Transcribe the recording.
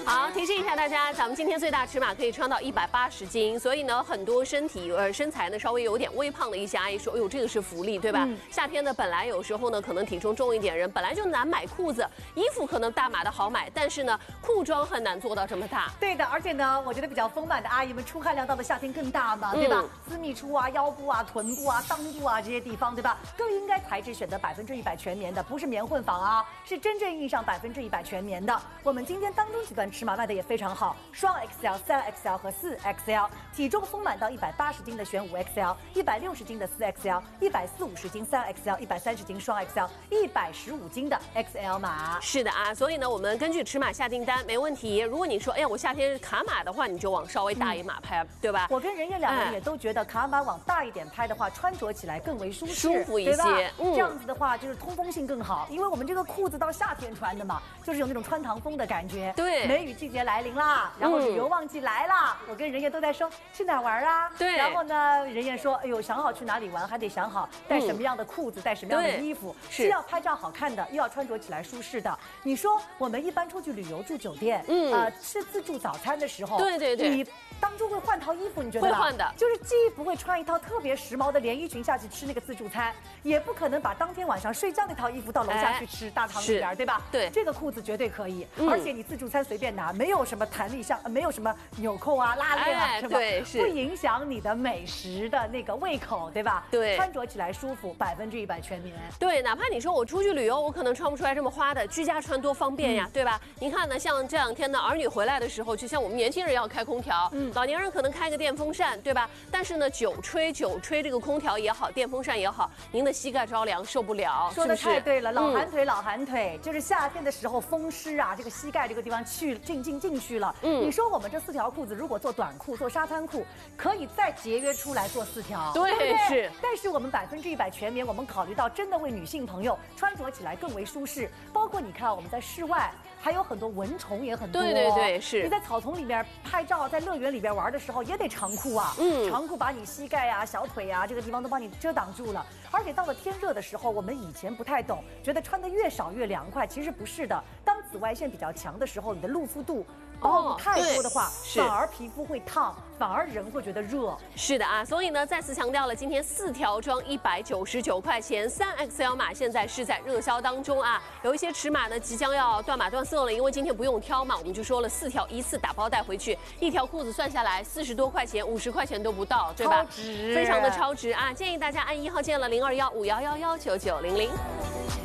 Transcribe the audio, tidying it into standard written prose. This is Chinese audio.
好，提醒一下大家，咱们今天最大尺码可以穿到180斤，所以呢，很多身材呢稍微有点微胖的一些阿姨说，哎呦，这个是福利，对吧？夏天呢，本来有时候呢可能体重重一点人，本来就难买裤子，衣服可能大码的好买，但是呢，裤装很难做到这么大。 对的，而且呢，我觉得比较丰满的阿姨们出汗量到了夏天更大嘛，对吧？私密处啊、腰部啊、臀部啊、裆部啊这些地方，对吧？更应该材质选择100%全棉的，不是棉混纺啊，是真正意义上100%全棉的。我们今天当中几段尺码卖的也非常好，双 XL、3XL 和4XL，体重丰满到180斤的选5XL，160斤的4XL，140-50斤3XL，130斤双 XL，115斤的 XL 码。 是的啊，所以呢，我们根据尺码下订单没问题。如果你说，哎呀，我夏天卡码的话，你就往稍微大一码拍，对吧？ 我跟人家两个人也都觉得卡码往大一点拍的话，穿着起来更为舒服一些。 这样子的话就是通风性更好，因为我们这个裤子到夏天穿的嘛，就是有那种穿堂风的感觉。 对， 梅雨季节来临啦，然后旅游旺季来啦，我跟人家都在说去哪玩啊？ 对。 然后呢，人家说，哎呦，想好去哪里玩，还得想好带什么样的裤子，带什么样的衣服，既要拍照好看的，又要穿着起来舒适的。你说我们一般出去旅游住酒店，吃自助早餐的时候， 对， 你当中会换套衣服，你觉得吧？ 会换的， 就是既不会穿一套特别时髦的连衣裙下去吃那个自助餐，也不可能把当天晚上睡觉那套衣服到楼下去吃大堂里边，对吧？ 对， 这个裤子绝对可以，而且你自助餐随便拿，没有什么弹力项，没有什么纽扣啊、拉链啊，是吧？ 对，是不影响你的美食的那个胃口，对吧？ 对， 穿着起来舒服，100%全棉。 对，哪怕你说我出去旅游，我可能穿不出来这么花的，居家穿多方便呀，对吧？您看呢，像这两天呢，儿女回来的时候，就像我们年轻人要开空调，老年人可能开个电风扇，对吧？但是呢，久吹这个空调也好，电风扇也好，您的膝盖着凉受不了。 说的太对了，老寒腿，就是夏天的时候风湿啊，这个膝盖这个地方进去了。你说我们这4条裤子如果做短裤、做沙滩裤，可以再节约出来做4条， 对不对？是。 但是我们100%全棉，我们考虑到真的为女性朋友穿着起来更为舒适，包括你看我们在室外还有很多蚊虫也很多， 对，是。 你在草丛里面拍照，在乐园里边玩的时候也得长裤啊，长裤把你膝盖啊、小腿啊这个地方都帮你遮挡住了。而且到了天热的时候，我们以前不太懂，觉得穿的越少越凉快，其实不是的。当紫外线比较强的时候，你的露肤度暴露太多的话，反而皮肤会烫，反而人会觉得热。 是的啊，所以呢，再次强调了，今天4条装199块钱，3XL 码现在是在热销当中啊。有一些尺码呢即将要断码断色了，因为今天不用挑嘛，我们就说了4条一次打包带回去，1条裤子算下来40多块钱，50块钱都不到，对吧？ 超值， 非常的超值啊！建议大家按1号键了，0215111990。